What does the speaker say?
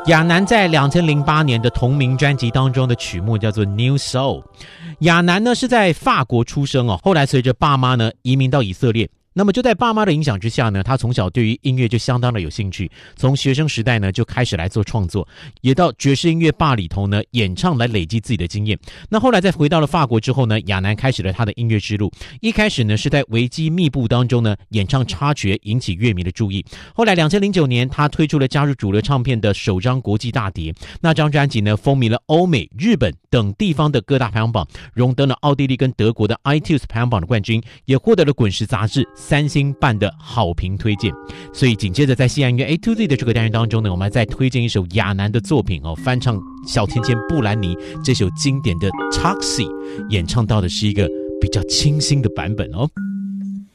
亚楠在2008年的同名专辑当中的曲目叫做 New Soul。 亚楠呢是在法国出生后来随着爸妈呢移民到以色列。那么就在爸妈的影响之下呢，他从小对于音乐就相当的有兴趣，从学生时代呢就开始来做创作，也到爵士音乐吧里头呢演唱来累积自己的经验。那后来再回到了法国之后呢，亚楠开始了他的音乐之路。一开始呢是在维基密布当中呢演唱插曲，引起乐迷的注意。后来2009年他推出了加入主流唱片的首张国际大碟，那张专辑呢风靡了欧美、日本等地方的各大排行榜，荣登了奥地利跟德国的 iTunes 排行榜的冠军，也获得了滚石杂志3星半的好评推荐。所以紧接着在西洋音乐 A to Z 的这个单元当中呢，我们再推荐一首亚楠的作品翻唱小甜甜布兰妮这首经典的 Taxi， 演唱到的是一个比较清新的版本